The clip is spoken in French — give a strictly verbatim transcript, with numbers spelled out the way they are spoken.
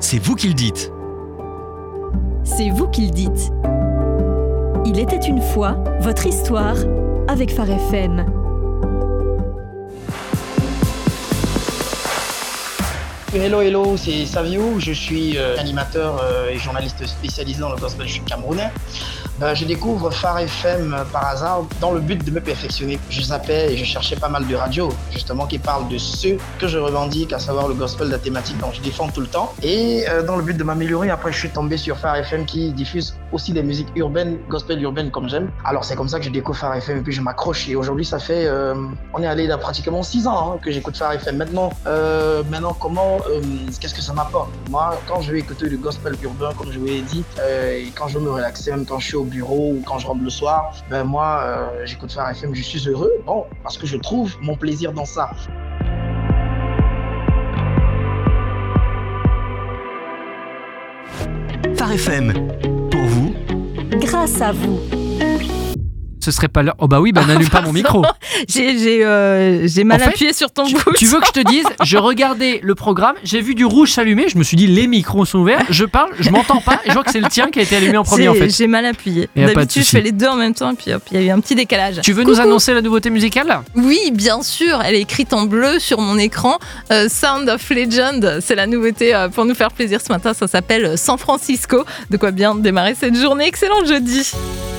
c'est vous qui le dites. C'est vous qui le dites. Il était une fois votre histoire avec Phare F M. Hello, hello, c'est Savio, je suis euh, animateur euh, et journaliste spécialisé dans le gospel, je suis camerounais. Euh, je découvre Phare F M euh, par hasard dans le but de me perfectionner. Je zappais et je cherchais pas mal de radios, justement, qui parlent de ce que je revendique, à savoir le gospel, la thématique dont je défends tout le temps. Et euh, dans le but de m'améliorer, après je suis tombé sur Phare F M qui diffuse aussi des musiques urbaines, gospel urbaines comme j'aime. Alors c'est comme ça que je découvre Phare F M et puis je m'accroche. Et aujourd'hui ça fait, euh, on est allé dans pratiquement six ans hein, que j'écoute Phare F M. Maintenant, euh, maintenant comment, euh, qu'est-ce que ça m'apporte? Moi, quand je vais écouter du gospel urbain, comme je vous l'ai dit, euh, et quand je veux me relaxer, même quand je suis au bureau ou quand je rentre le soir, ben moi, euh, j'écoute Phare F M, je suis heureux, bon, parce que je trouve mon plaisir dans ça. Phare F M, pour vous, grâce à vous. Ce serait pas l'heure. Oh bah oui, bah n'allume pas mon micro. J'ai, j'ai, euh, j'ai mal En fait, appuyé sur ton Tu, bouton. tu veux que je te dise, je regardais le programme, j'ai vu du rouge s'allumer, je me suis dit les micros sont ouverts, je parle, je m'entends pas et je vois que c'est le tien qui a été allumé en premier j'ai, en fait. J'ai mal appuyé. Y a pas de D'habitude, je souci. fais les deux en même temps et puis hop, il y a eu un petit décalage. Tu veux Coucou. nous annoncer la nouveauté musicale? Oui, bien sûr, elle est écrite en bleu sur mon écran. Euh, Sound of Legend, c'est la nouveauté euh, pour nous faire plaisir ce matin. Ça s'appelle San Francisco. De quoi bien démarrer cette journée. Excellent jeudi.